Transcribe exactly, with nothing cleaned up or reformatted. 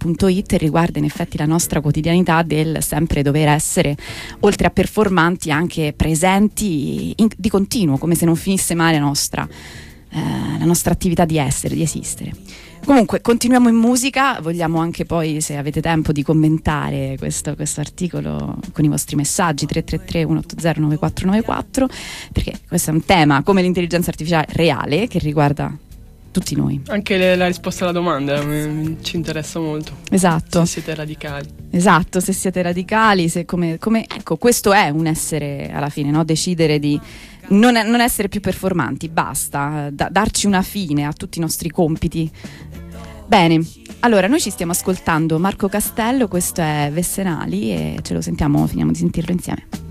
punto it riguarda in effetti la nostra quotidianità del sempre dover essere, oltre a performanti, anche presenti in, di continuo, come se non finisse mai la nostra, eh, la nostra attività di essere, di esistere. Comunque continuiamo in musica, vogliamo anche poi, se avete tempo, di commentare questo, questo articolo con i vostri messaggi tre tre tre uno otto zero nove quattro nove quattro, perché questo è un tema come l'intelligenza artificiale reale che riguarda tutti noi. Anche le, la risposta alla domanda mi, ci interessa molto. Esatto. Se siete radicali. Esatto, se siete radicali, se come, come ecco, questo è un essere alla fine, no? Decidere di non, non essere più performanti, basta, da, darci una fine a tutti i nostri compiti. Bene, allora noi ci stiamo ascoltando Marco Castello, questo è Vessenali e ce lo sentiamo, finiamo di sentirlo insieme.